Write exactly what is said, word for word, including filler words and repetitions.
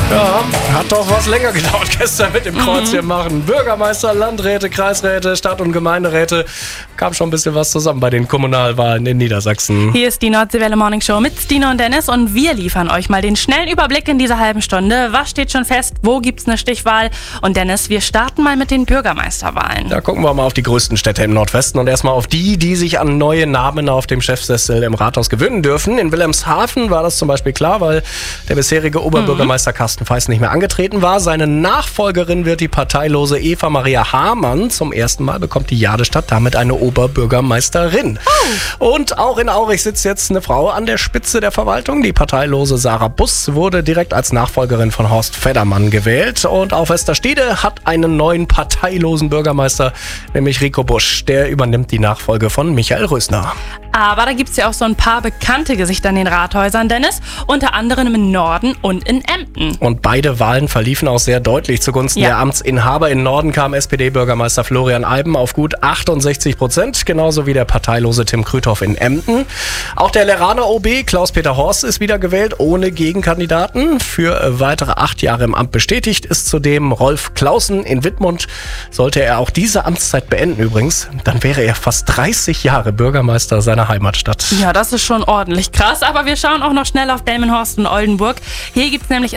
Ja, hat doch was länger gedauert gestern mit dem Kreuzchen machen. Bürgermeister, Landräte, Kreisräte, Stadt- und Gemeinderäte. Kam schon ein bisschen was zusammen bei den Kommunalwahlen in Niedersachsen. Hier ist die Nordseewelle Morning Show mit Stina und Dennis und wir liefern euch mal den schnellen Überblick in dieser halben Stunde. Was steht schon fest? Wo gibt's eine Stichwahl? Und Dennis, wir starten mal mit den Bürgermeisterwahlen. Da gucken wir mal auf die größten Städte im Nordwesten und erstmal auf die, die sich an neue Namen auf dem Chefsessel im Rathaus gewöhnen dürfen. In Wilhelmshaven war das zum Beispiel klar, weil der bisherige Oberbürgermeister mhm. Carsten Feiß nicht mehr angetreten war. Seine Nachfolgerin wird die parteilose Eva Maria Hamann. Zum ersten Mal bekommt die Jadestadt damit eine Oberbürgermeisterin. Oh. Und auch in Aurich sitzt jetzt eine Frau an der Spitze der Verwaltung. Die parteilose Sarah Buss wurde direkt als Nachfolgerin von Horst Feddermann gewählt. Und auch Westerstede hat einen neuen parteilosen Bürgermeister, nämlich Rico Busch. Der übernimmt die Nachfolge von Michael Rösner. Aber da gibt es ja auch so ein paar bekannte Gesichter in den Rathäusern, Dennis. Unter anderem im Norden und in Emden. Und beide Wahlen verliefen auch sehr deutlich zugunsten ja. der Amtsinhaber. Im Norden kam S P D-Bürgermeister Florian Eiben auf gut achtundsechzig Prozent, genauso wie der parteilose Tim Krüthoff in Emden. Auch der Leraner O B Klaus-Peter Horst ist wieder gewählt, ohne Gegenkandidaten. Für weitere acht Jahre im Amt bestätigt ist zudem Rolf Clausen in Wittmund. Sollte er auch diese Amtszeit beenden übrigens, dann wäre er fast dreißig Jahre Bürgermeister seiner Heimatstadt. Ja, das ist schon ordentlich krass, aber wir schauen auch noch schnell auf Delmenhorst und Oldenburg. Hier gibt's nämlich